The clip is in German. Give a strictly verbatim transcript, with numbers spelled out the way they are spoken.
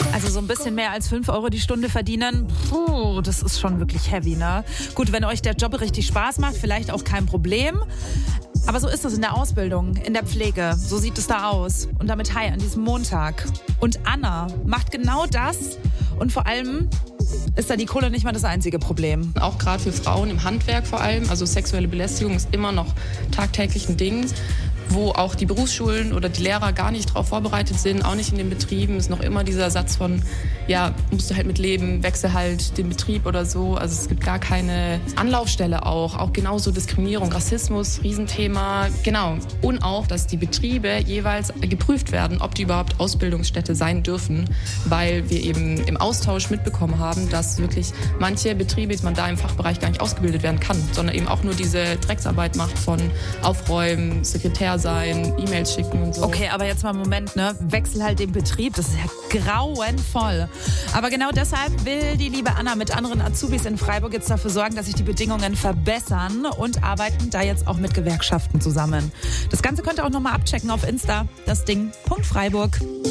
Also so ein bisschen mehr als fünf Euro die Stunde verdienen, puh, das ist schon wirklich heavy, ne? Gut, wenn euch der Job richtig Spaß macht, vielleicht auch kein Problem. Aber so ist es in der Ausbildung, in der Pflege. So sieht es da aus. Und damit hi an diesem Montag. Und Anna macht genau das. Und vor allem ist da die Kohle nicht mal das einzige Problem. Auch gerade für Frauen im Handwerk vor allem. Also sexuelle Belästigung ist immer noch tagtäglich ein Ding, wo auch die Berufsschulen oder die Lehrer gar nicht darauf vorbereitet sind, auch nicht in den Betrieben. Ist noch immer dieser Satz von, ja, musst du halt mit leben, wechsel halt den Betrieb oder so. Also es gibt gar keine Anlaufstelle auch. Auch genauso Diskriminierung, Rassismus, Riesenthema. Genau. Und auch, dass die Betriebe jeweils geprüft werden, ob die überhaupt Ausbildungsstätte sein dürfen, weil wir eben im Austausch mitbekommen haben, dass wirklich manche Betriebe, man da im Fachbereich gar nicht ausgebildet werden kann, sondern eben auch nur diese Drecksarbeit macht von Aufräumen, Sekretär sein, E-Mails schicken und so. Okay, aber jetzt mal einen Moment, ne? Wechsel halt den Betrieb, das ist ja grauenvoll. Aber genau deshalb will die liebe Anna mit anderen Azubis in Freiburg jetzt dafür sorgen, dass sich die Bedingungen verbessern und arbeiten da jetzt auch mit Gewerkschaften zusammen. Das Ganze könnt ihr auch nochmal abchecken auf Insta, das Ding Punkt Freiburg.